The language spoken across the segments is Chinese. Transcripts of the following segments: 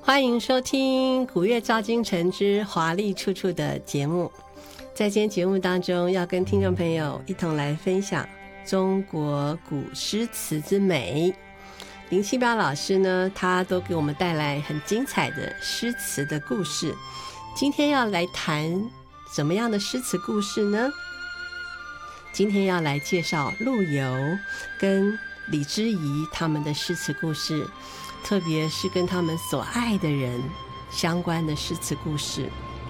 欢迎收听古乐照今晨之华丽处处的节目。在今天节目当中，要跟听众朋友一同来分享中国古诗词之美。林清标老师呢，他都给我们带来很精彩的诗词的故事。今天要来谈什么样的诗词故事呢？今天要来介绍陆游跟李之仪他们的诗词故事，特别是跟他们所爱的人相关的诗词故事。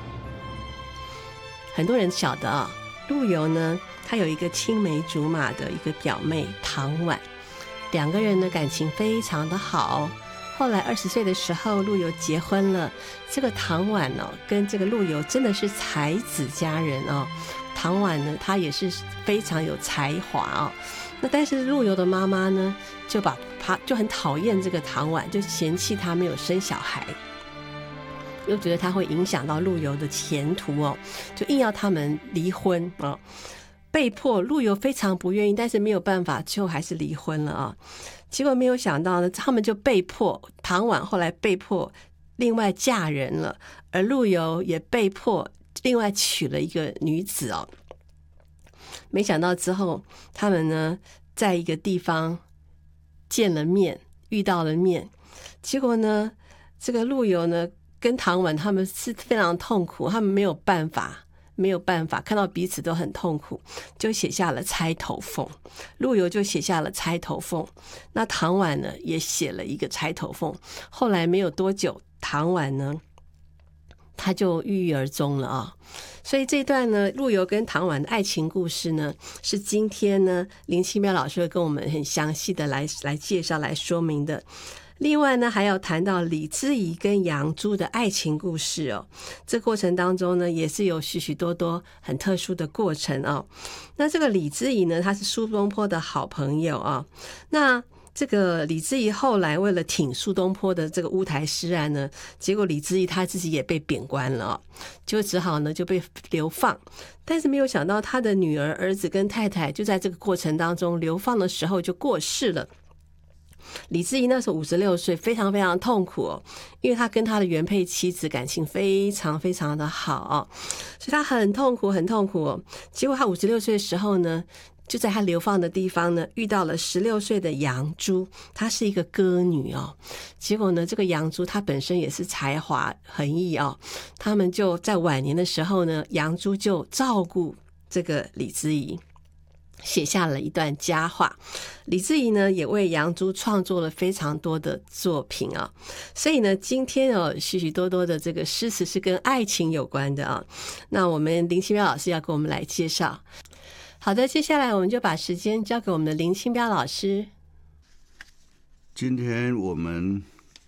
很多人晓得啊，陆游呢，他有一个青梅竹马的一个表妹唐婉，两个人的感情非常的好。后来20岁的时候，陆游结婚了。这个唐婉哦，跟这个陆游真的是才子佳人哦。唐婉呢，她也是非常有才华哦。那但是陆游的妈妈呢，就很讨厌这个唐婉，就嫌弃她没有生小孩，又觉得她会影响到陆游的前途哦，就硬要他们离婚哦。被迫陆游非常不愿意，但是没有办法，最后还是离婚了啊。结果没有想到呢，他们就被迫，唐婉后来被迫另外嫁人了，而陆游也被迫另外娶了一个女子哦。没想到之后他们呢，在一个地方见了面，遇到了面，结果呢，这个陆游呢跟唐婉他们是非常痛苦，他们没有办法看到彼此都很痛苦，就写下了《钗头凤》。陆游就写下了《钗头凤》，那唐婉呢也写了一个《钗头凤》。后来没有多久，唐婉呢他就郁郁而终了啊。所以这段呢，陆游跟唐婉的爱情故事呢，是今天呢林清标老师会跟我们很详细的来介绍、来说明的。另外呢，还要谈到李之仪跟杨朱的爱情故事哦。这过程当中呢，也是有许许多多很特殊的过程哦。那这个李之仪呢，他是苏东坡的好朋友啊。那这个李之仪后来为了挺苏东坡的这个乌台诗案呢，结果李之仪他自己也被贬官了哦，就只好呢就被流放。但是没有想到他的女儿、儿子跟太太就在这个过程当中流放的时候就过世了。李之仪那时候56岁，非常非常痛苦哦，因为他跟他的原配妻子感情非常非常的好哦，所以他很痛苦很痛苦哦。结果他56岁的时候呢，就在他流放的地方呢，遇到了16岁的杨朱，她是一个歌女哦。结果呢，这个杨朱她本身也是才华横溢哦，他们就在晚年的时候呢，杨朱就照顾这个李之仪，写下了一段佳话。李之仪呢也为杨朱创作了非常多的作品啊，所以呢今天许许多多的这个诗词是跟爱情有关的啊。那我们林清标老师要跟我们来介绍。好的，接下来我们就把时间交给我们的林清标老师。 今天我们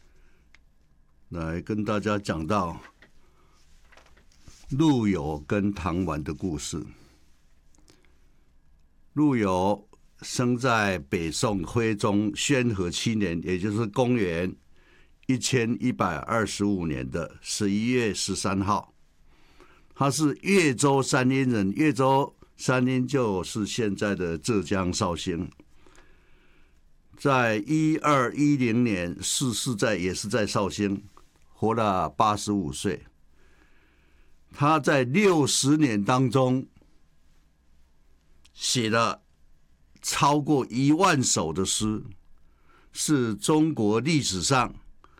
来跟大家讲到陆游跟唐婉的故事。陆游生在北宋徽宗宣和7年，也就是公元1125年的11月13号。他是越州山阴人，越州山阴就是现在的浙江绍兴。在1210年逝世也是在绍兴，活了85岁。他在60年当中写了超过1万首的诗，是中国历史上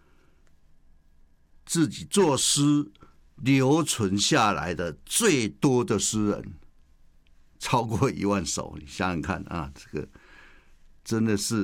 自己作诗留存下来的最多的诗人，超过1万首。你想想看啊，这个真的是